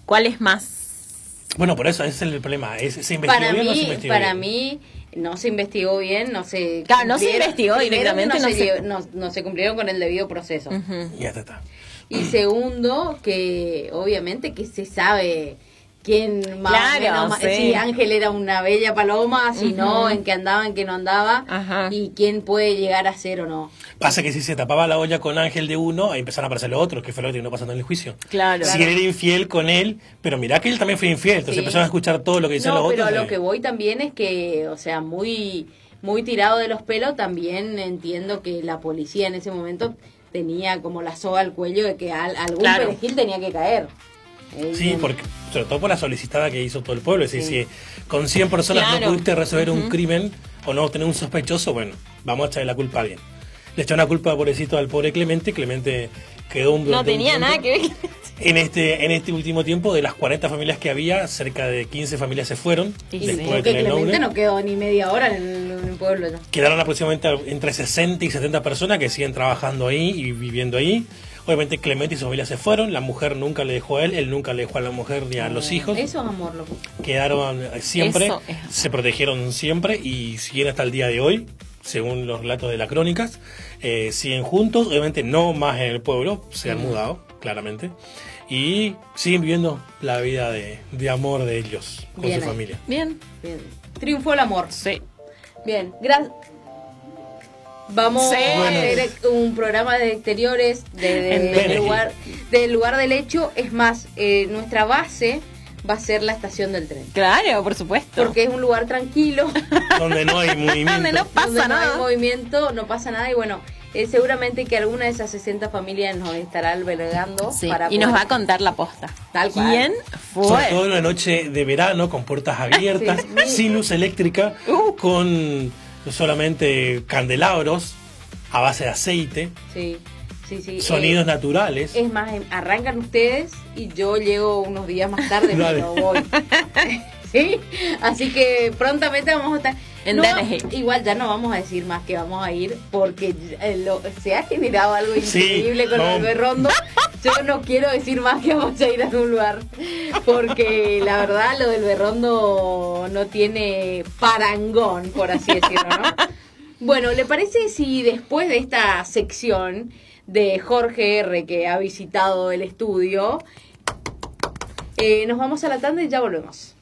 ¿Cuál es más? Bueno, por eso ese es el problema. ¿Se investigó bien o no se investigó para bien? mí no se investigó bien, no se Claro, no se cumplieron- investigó primero directamente, que no no se cumplieron con el debido proceso. Ya está. Y segundo, que obviamente que se sabe quién más o Claro, menos, sí. si Ángel era una bella paloma, si no, Ujú. en qué andaba, en qué no andaba, Ajá. y quién puede llegar a ser o no. Pasa que si se tapaba la olla con Ángel de uno, ahí empezaron a aparecer los otros, que fue lo que terminó pasando en el juicio. Claro. Si él era infiel con él, pero mirá que él también fue infiel, entonces Sí. empezaron a escuchar todo lo que decían No, los pero otros. a lo que voy también es que, o sea, muy tirado de los pelos, también entiendo que la policía en ese momento tenía como la soga al cuello de que algún Claro. perejil tenía que caer. Sí, porque sobre todo por la solicitada que hizo todo el pueblo. Es decir, si con 100 personas Claro. no pudiste resolver un crimen o no tener un sospechoso, bueno, vamos a echarle la culpa a alguien. Le echó una culpa, pobrecito, al pobre Clemente. Clemente quedó un No durante un tenía tiempo. nada que ver. En este último tiempo, de las 40 familias que había, cerca de 15 familias se fueron. Sí, Y después de porque tener el Clemente nombre. no quedó ni media hora en el pueblo ya. Quedaron aproximadamente entre 60 y 70 personas que siguen trabajando ahí y viviendo ahí. Obviamente Clemente y su familia se fueron, la mujer nunca le dejó a él nunca le dejó a la mujer ni a los hijos. Eso es amor, loco. Quedaron siempre, Eso es. se protegieron siempre y siguen hasta el día de hoy, según los relatos de las crónicas. Siguen juntos, obviamente no más en el pueblo, se han mudado, claramente. Y siguen viviendo la vida de amor de ellos con Bien su ahí. familia. Bien. Bien. Triunfó el amor. Sí. Bien, gracias. Vamos Sí. a hacer un programa de exteriores del lugar del hecho. Es más, nuestra base va a ser la estación del tren. Claro, por supuesto. Porque es un lugar tranquilo, Donde no hay movimiento. Donde no pasa donde no nada. hay movimiento, no pasa nada. Y bueno, seguramente que alguna de esas 60 familias nos estará albergando. Sí, para y nos poder- va a contar la posta. Tal cual. ¿Quién Sobre fue? todo en una noche de verano, con puertas abiertas, Sí. sin luz eléctrica, con solamente candelabros a base de aceite, Sí, sí, sí. sonidos naturales. Es más, arrancan ustedes y yo llego unos días más tarde, Dale. pero voy. Sí, así que prontamente vamos a estar. En No, DNG. igual ya no vamos a decir más que vamos a ir porque se ha generado algo Sí, increíble con no. el berrondo. Yo no quiero decir más que vamos a ir a un lugar porque la verdad lo del berrondo no tiene parangón, por así decirlo, ¿no? Bueno, ¿le parece si después de esta sección de Jorge R. que ha visitado el estudio, nos vamos a la tanda y ya volvemos?